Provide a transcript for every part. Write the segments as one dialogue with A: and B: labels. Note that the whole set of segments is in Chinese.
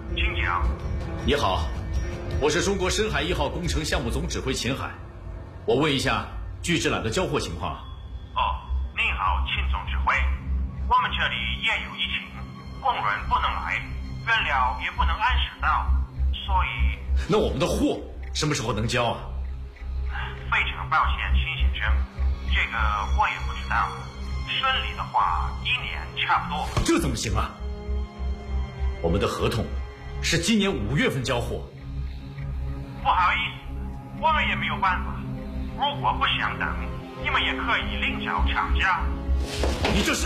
A: 请讲。
B: 你好，我是中国深海1号工程项目总指挥秦海，我问一下巨制缆的交货情况。
A: 哦，您好，秦总指挥，我们这里也有疫情，工人不能来，原料也不能按时到，所以……
B: 那我们的货什么时候能交啊？
A: 非常抱歉，秦先生，这个我也不知道。顺利的话，1年差不多。
B: 这怎么行啊？我们的合同是今年5月份交货。
A: 不好意思，我们也没有办法。如果不想等，你们也可以另找厂家。
B: 你这是……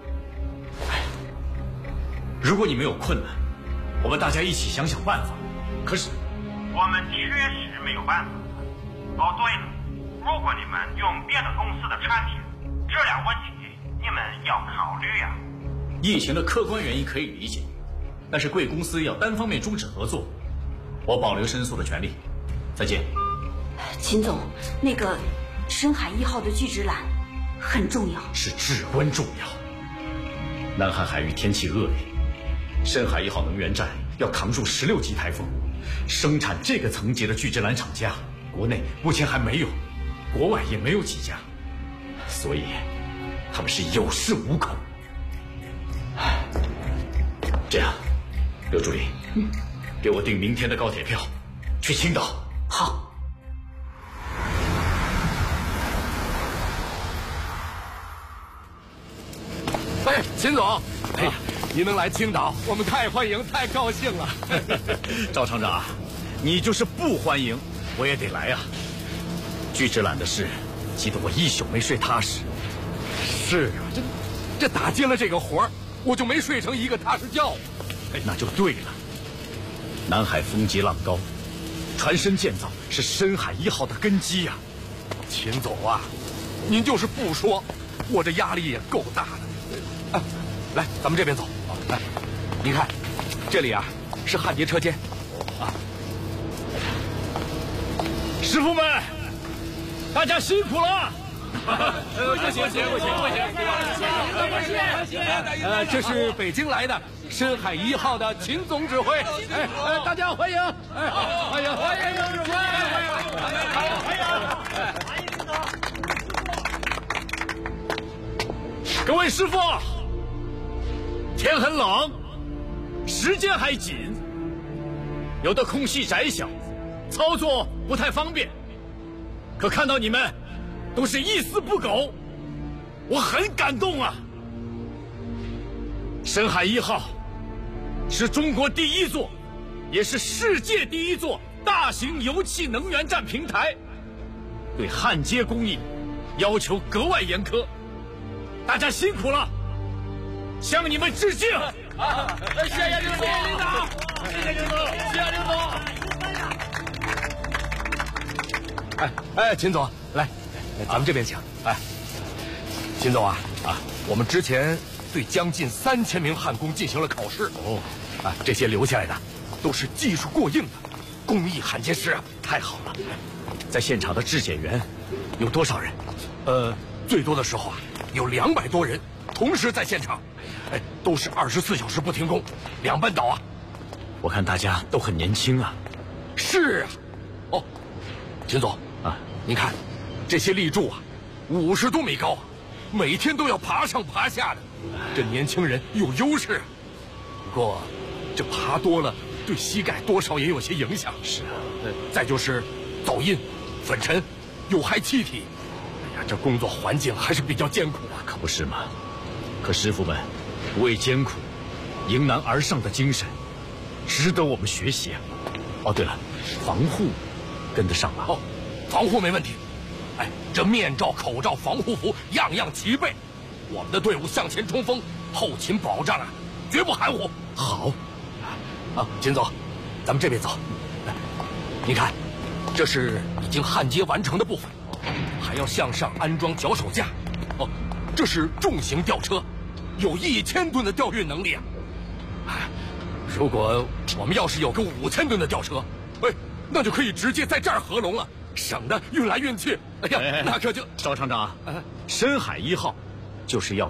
B: 如果你没有困难，我们大家一起想想办法。可是，
A: 我们确实没有办法。哦，对了，如果你们用别的公司的产品，质量问题你们要考虑呀。
B: 疫情的客观原因可以理解，但是贵公司要单方面终止合作，我保留申诉的权利。再见。
C: 秦总，那个深海1号的巨制缆很重要，
B: 是至关重要。南海海域天气恶劣，深海1号能源站要扛住16级台风，生产这个层级的巨制缆厂家，国内目前还没有，国外也没有几家，所以他们是有恃无恐。这样，刘助理，给我订明天的高铁票，去青岛。
C: 好。
D: 哎，秦总，哎呀，您能来青岛，我们太欢迎，太高兴了。
B: 赵厂长，你就是不欢迎，我也得来呀。巨制缆的事，急得我一宿没睡踏实。
D: 是啊，这打接了这个活儿，我就没睡成一个踏实觉。
B: 哎，那就对了。南海风急浪高，船身建造是深海1号的根基呀。
D: 秦总啊，您就是不说，我这压力也够大的。啊，来，咱们这边走。来，您看，这里啊是焊接车间。啊，
B: 师傅们，大家辛苦了。
D: 不行，这是北京来的深海1号的秦总指挥。哎，大家欢迎！哎，欢迎总指挥！欢迎！
B: 各位师傅，天很冷，时间还紧，有的空隙窄小，操作不太方便。可看到你们都是一丝不苟，我很感动啊！深海1号是中国第一座，也是世界第一座大型油气能源站平台，对焊接工艺要求格外严苛。大家辛苦了，向你们致敬！
D: 谢谢刘总，领导，谢谢刘总，谢谢刘总。哎，秦总，来，咱们这边请。哎，秦总啊，我们之前对将近3000名焊工进行了考试。哦，这些留下来的都是技术过硬的工艺焊接师啊。
B: 太好了，在现场的质检员有多少人？
D: 最多的时候啊，有200多人同时在现场，哎，都是24小时不停工，2班倒啊。
B: 我看大家都很年轻啊。
D: 是啊。哦，秦总啊，您看这些立柱啊，50多米高啊，每天都要爬上爬下的，这年轻人有优势。不过这爬多了对膝盖多少也有些影响。
B: 是啊，
D: 再就是噪音、粉尘、有害气体，哎呀，这工作环境还是比较艰苦啊。
B: 可不是吗？可师傅们不畏艰苦、迎难而上的精神，值得我们学习啊！哦，对了，防护跟得上吗？
D: 哦，防护没问题。哎，这面罩、口罩、防护服样样齐备。我们的队伍向前冲锋，后勤保障啊，绝不含糊。
B: 好，
D: 秦总，咱们这边走。您看，这是已经焊接完成的部分，还要向上安装脚手架。哦，这是重型吊车，有1000吨的吊运能力啊！哎，如果我们要是有个5000吨的吊车，哎，那就可以直接在这儿合龙了，省得运来运去。哎呀，那可就……
B: 赵厂长，深海1号就是要